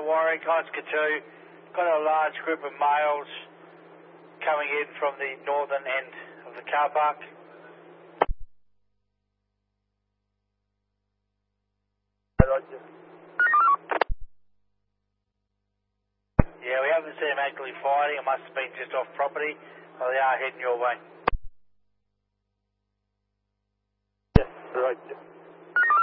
Warwick, Oscar 2. Got a large group of males coming in from the northern end of the car park. Yeah, we haven't seen them actively fighting. It must have been just off property, but they are heading your way. Yeah, right.